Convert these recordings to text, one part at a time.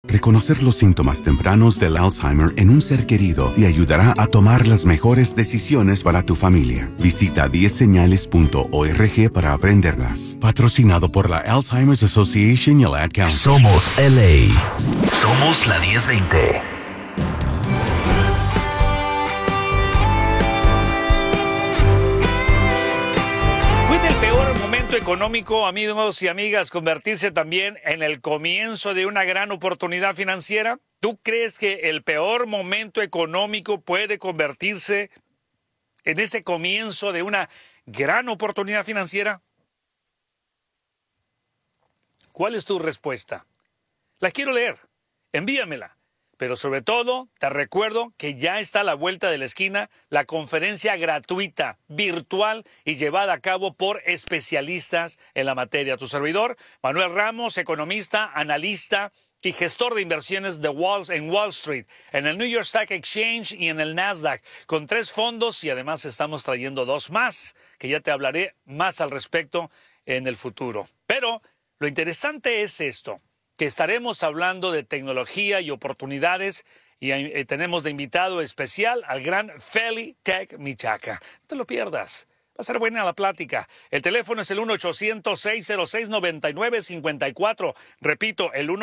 Reconocer los síntomas tempranos del Alzheimer en un ser querido te ayudará a tomar las mejores decisiones para tu familia. Visita 10señales.org para aprenderlas. Patrocinado por la Alzheimer's Association y el Ad Council. Somos LA. Somos la 1020. Económico, amigos y amigas, convertirse también en el comienzo de una gran oportunidad financiera. ¿Tú crees que el peor momento económico puede convertirse en ese comienzo de una gran oportunidad financiera? ¿Cuál es tu respuesta? La quiero leer. Envíamela. Pero sobre todo, te recuerdo que ya está a la vuelta de la esquina la conferencia gratuita, virtual y llevada a cabo por especialistas en la materia. Tu servidor, Manuel Ramos, economista, analista y gestor de inversiones en Wall Street, en el New York Stock Exchange y en el Nasdaq, con 3 fondos y además estamos trayendo 2 más, que ya te hablaré más al respecto en el futuro. Pero lo interesante es esto, que estaremos hablando de tecnología y oportunidades y tenemos de invitado especial al gran Feli Tech Michaca. No te lo pierdas. Va a ser buena la plática. El teléfono es el 1-800-606-9954. Repito, el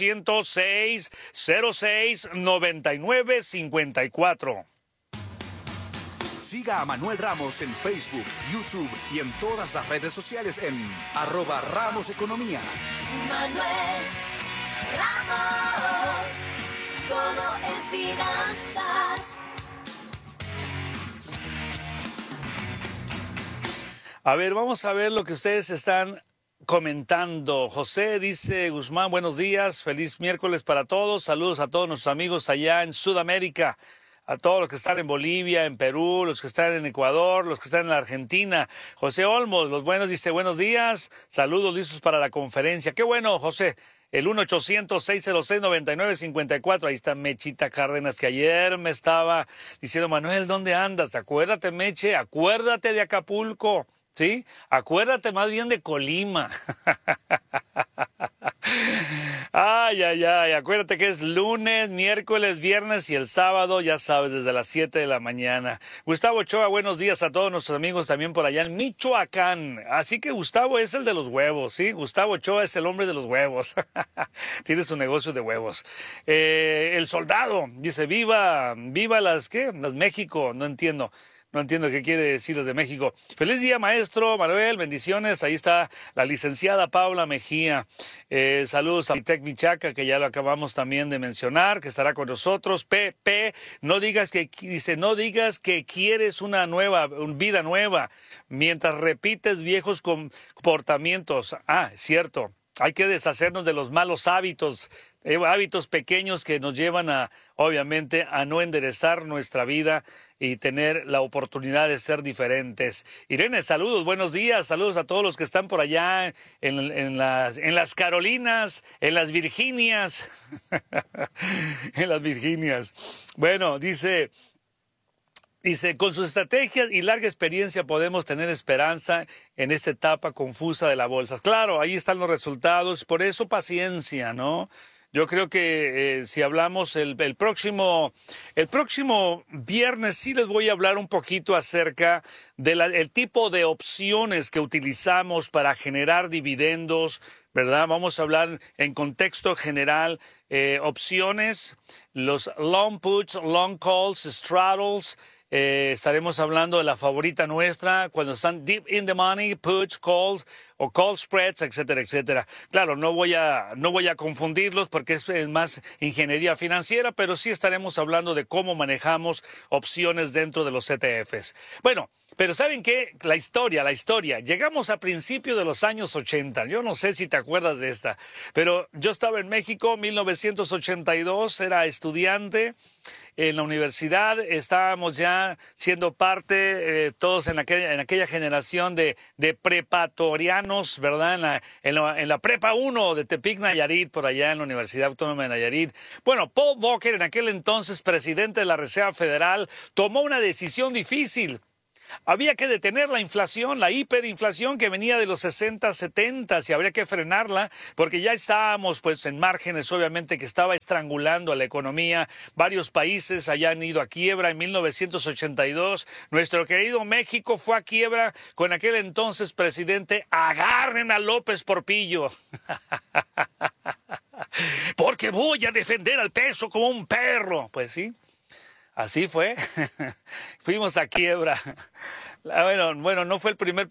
1-800-606-9954. Siga a Manuel Ramos en Facebook, YouTube y en todas las redes sociales en @RamosEconomía. Manuel Ramos, todo en finanzas. A ver, vamos a ver lo que ustedes están comentando. José dice, Guzmán, buenos días, feliz miércoles para todos. Saludos a todos nuestros amigos allá en Sudamérica. A todos los que están en Bolivia, en Perú, los que están en Ecuador, los que están en la Argentina. José Olmos, los buenos, dice buenos días, saludos listos para la conferencia. Qué bueno, José. El 1-800-606-9954. Ahí está Mechita Cárdenas, que ayer me estaba diciendo, Manuel, ¿dónde andas? Acuérdate, Meche, acuérdate de Acapulco, ¿sí? Acuérdate más bien de Colima. Ay, ay, ay, acuérdate que es lunes, miércoles, viernes y el sábado, ya sabes, desde las 7 de la mañana. Gustavo Ochoa, buenos días a todos nuestros amigos también por allá en Michoacán. Así que Gustavo es el de los huevos, ¿sí? Gustavo Ochoa es el hombre de los huevos. Tiene su negocio de huevos. El soldado, dice, viva las, ¿qué? Las México, no entiendo. No entiendo qué quiere decir desde México. Feliz día, maestro Manuel, bendiciones. Ahí está la licenciada Paula Mejía. Saludos a Tech Michaca, que ya lo acabamos también de mencionar, que estará con nosotros. Pepe, no digas que quieres una vida nueva, mientras repites viejos comportamientos. Ah, cierto. Hay que deshacernos de los malos hábitos pequeños que nos llevan obviamente, a no enderezar nuestra vida y tener la oportunidad de ser diferentes. Irene, saludos, buenos días, saludos a todos los que están por allá en las Carolinas, en las Virginias, en las Virginias. Bueno, dice, con sus estrategias y larga experiencia podemos tener esperanza en esta etapa confusa de la bolsa. Claro, ahí están los resultados, por eso paciencia, ¿no? Yo creo que si hablamos el próximo viernes sí les voy a hablar un poquito acerca del tipo de opciones que utilizamos para generar dividendos, ¿verdad? Vamos a hablar en contexto general, opciones, los long puts, long calls, straddles. Estaremos hablando de la favorita nuestra cuando están deep in the money, puts, calls o call spreads, etcétera, etcétera. Claro, no voy a confundirlos porque es más ingeniería financiera, pero sí estaremos hablando de cómo manejamos opciones dentro de los ETFs. Bueno, pero ¿saben qué? La historia. Llegamos a principios de los años 80. Yo no sé si te acuerdas de esta, pero yo estaba en México, 1982, era estudiante en la universidad. Estábamos ya siendo parte, todos en aquella generación de preparatorianos, ¿verdad? En la Prepa 1 de Tepic, Nayarit, por allá en la Universidad Autónoma de Nayarit. Bueno, Paul Volcker, en aquel entonces presidente de la Reserva Federal, tomó una decisión difícil. Había que detener la inflación, la hiperinflación que venía de los 60, 70 y habría que frenarla porque ya estábamos pues en márgenes, obviamente, que estaba estrangulando a la economía. Varios países hayan ido a quiebra en 1982. Nuestro querido México fue a quiebra con aquel entonces presidente Agarren a López Porpillo. Porque voy a defender al peso como un perro. Pues sí. Así fue. Fuimos a quiebra. Bueno, no fue el primer